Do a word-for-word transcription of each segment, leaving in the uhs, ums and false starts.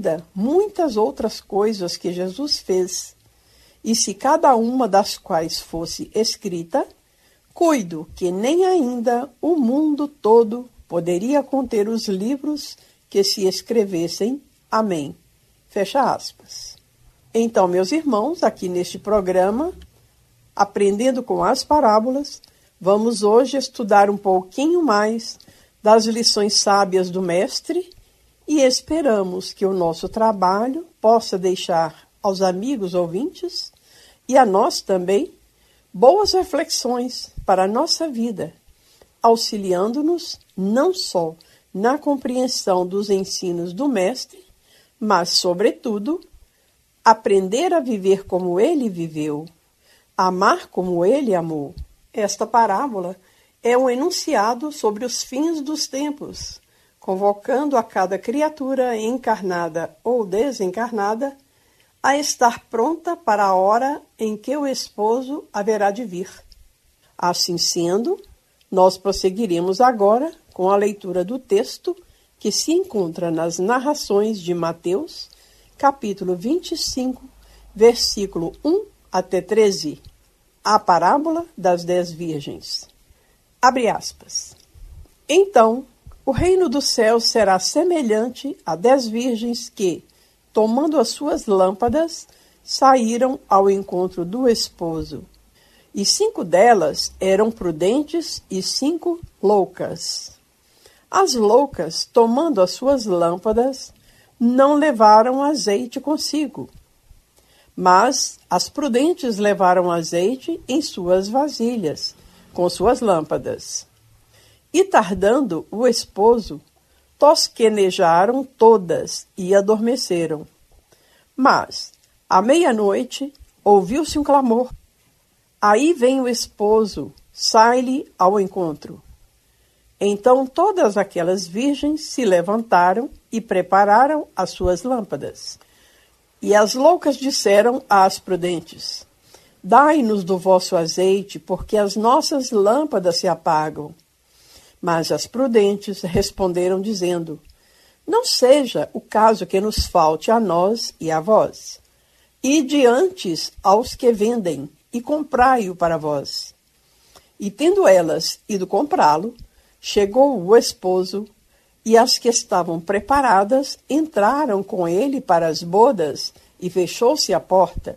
muitas outras coisas que Jesus fez, e se cada uma das quais fosse escrita, cuido que nem ainda o mundo todo poderia conter os livros que se escrevessem. Amém. Fecha aspas. Então, meus irmãos, aqui neste programa, Aprendendo com as Parábolas, vamos hoje estudar um pouquinho mais das lições sábias do Mestre e esperamos que o nosso trabalho possa deixar aos amigos ouvintes e a nós também boas reflexões para a nossa vida, auxiliando-nos não só na compreensão dos ensinos do Mestre, mas, sobretudo, aprender a viver como ele viveu, amar como ele amou. Esta parábola é um enunciado sobre os fins dos tempos, convocando a cada criatura encarnada ou desencarnada a estar pronta para a hora em que o esposo haverá de vir. Assim sendo, nós prosseguiremos agora com a leitura do texto que se encontra nas narrações de Mateus, capítulo vinte e cinco, versículo um até treze, a parábola das dez virgens. Abre aspas. Então, o reino dos céus será semelhante a dez virgens que, tomando as suas lâmpadas, saíram ao encontro do esposo. E cinco delas eram prudentes e cinco loucas. As loucas, tomando as suas lâmpadas, não levaram azeite consigo, mas as prudentes levaram azeite em suas vasilhas, com suas lâmpadas. E tardando o esposo, tosquenejaram todas e adormeceram. Mas, à meia-noite, ouviu-se um clamor. Aí vem o esposo, sai-lhe ao encontro. Então todas aquelas virgens se levantaram e prepararam as suas lâmpadas. E as loucas disseram às prudentes: Dai-nos do vosso azeite, porque as nossas lâmpadas se apagam. Mas as prudentes responderam dizendo: Não seja o caso que nos falte a nós e a vós. Ide antes aos que vendem, e comprai-o para vós. E tendo elas ido comprá-lo, chegou o esposo, e as que estavam preparadas entraram com ele para as bodas, e fechou-se a porta.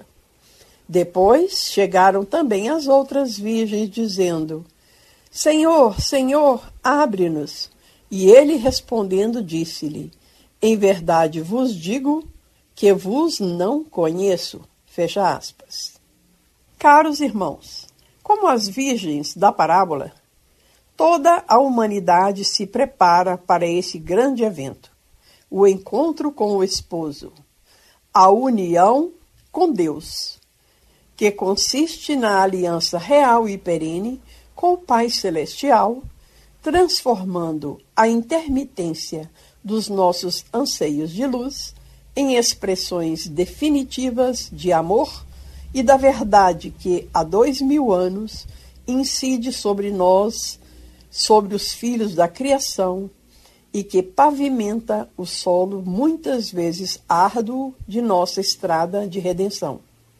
Depois chegaram também as outras virgens, dizendo: Senhor, Senhor, abre-nos. E ele respondendo disse-lhe: Em verdade vos digo que vos não conheço. Fecha aspas. Caros irmãos, como as virgens da parábola, toda a humanidade se prepara para esse grande evento, o encontro com o esposo, a união com Deus, que consiste na aliança real e perene com o Pai Celestial, transformando a intermitência dos nossos anseios de luz em expressões definitivas de amor e da verdade que há dois mil anos incide sobre nós, sobre os filhos da criação, e que pavimenta o solo muitas vezes árduo de nossa estrada de redenção.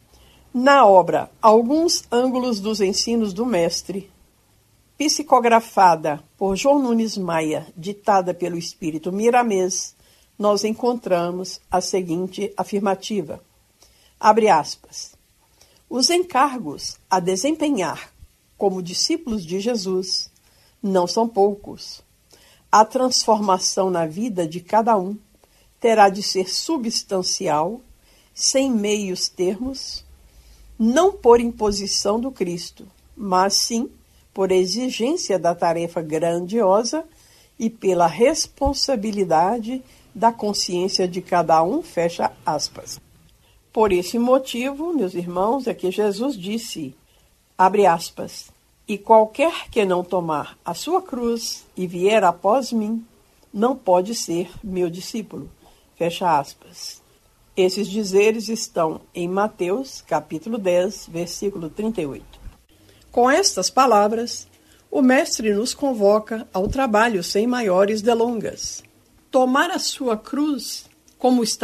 Na obra Alguns Ângulos dos Ensinos do Mestre, psicografada por João Nunes Maia, ditada pelo espírito Miramês, nós encontramos a seguinte afirmativa. Abre aspas. Os encargos a desempenhar como discípulos de Jesus não são poucos. A transformação na vida de cada um terá de ser substancial, sem meios termos, não por imposição do Cristo, mas sim por exigência da tarefa grandiosa e pela responsabilidade da consciência de cada um, fecha aspas. Por esse motivo, meus irmãos, é que Jesus disse, abre aspas, e qualquer que não tomar a sua cruz e vier após mim, não pode ser meu discípulo, fecha aspas. Esses dizeres estão em Mateus, capítulo dez, versículo trinta e oito. Com estas palavras, o Mestre nos convoca ao trabalho sem maiores delongas. Tomar a sua cruz, como está